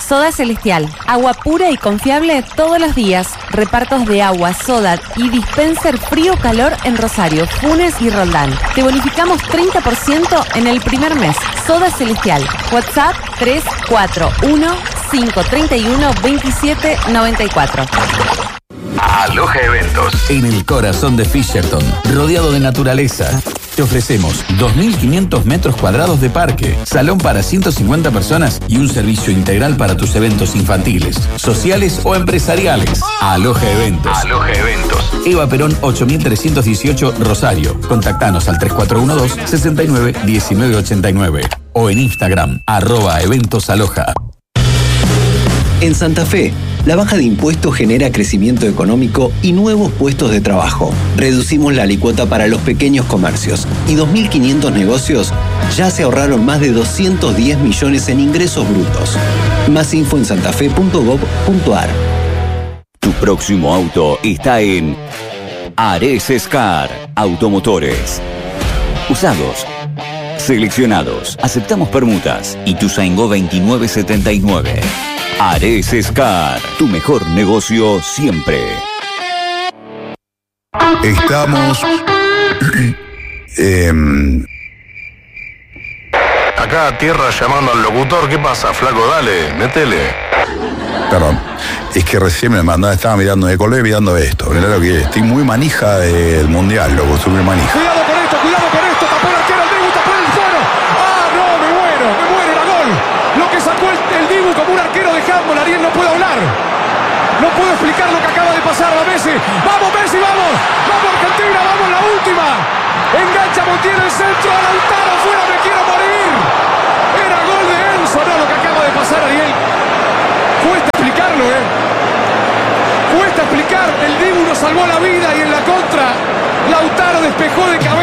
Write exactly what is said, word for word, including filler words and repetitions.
Soda Celestial, agua pura y confiable todos los días. Repartos de agua, soda y dispenser frío-calor en Rosario, Funes y Roldán. Te bonificamos treinta por ciento en el primer mes. Soda Celestial. WhatsApp tres cuatro uno, cinco tres uno, dos siete nueve cuatro. Aloha Eventos. En el corazón de Fisherton, rodeado de naturaleza. Te ofrecemos dos mil quinientos metros cuadrados de parque, salón para ciento cincuenta personas y un servicio integral para tus eventos infantiles, sociales o empresariales. Aloha Eventos. Aloha Eventos. Eva Perón ocho mil trescientos dieciocho, Rosario. Contactanos al tres cuatro uno dos, seis nueve, uno nueve ocho nueve o en Instagram, arroba Eventos Aloha. En Santa Fe, la baja de impuestos genera crecimiento económico y nuevos puestos de trabajo. Reducimos la alícuota para los pequeños comercios y dos mil quinientos negocios ya se ahorraron más de doscientos diez millones en ingresos brutos. Más info en santafe punto gob punto ar. Tu próximo auto está en Ares Scar Automotores. Usados, seleccionados, aceptamos permutas. Ituzaingó veintinueve setenta y nueve. Ares Scar, tu mejor negocio siempre. Estamos... eh, Acá tierra llamando al locutor. ¿Qué pasa, flaco? Dale, métele. Perdón, es que recién me mandaba, estaba mirando de color y mirando esto. Mirá lo que es, estoy muy manija del mundial, loco, estoy muy manija. Cuidado con esto, cuidado con esto, tapó el arquero, el Dibu tapó el disparo. Ah, no, me muero, me muero, era gol. Lo que sacó el, el Dibu como un arquero de handball, Ariel, no puedo hablar. No puedo explicar lo que acaba de pasar a Messi. ¡Vamos, Messi, vamos! ¡Vamos, Argentina, vamos, la última! Engancha Montiel el centro, a Lautaro, fuera, me quiero morir. Era gol de Enzo, no, lo que acaba de pasar, Ariel. Cuesta explicarlo, ¿eh? Cuesta explicar. El Dibu nos salvó la vida y en la contra, Lautaro despejó de cabeza.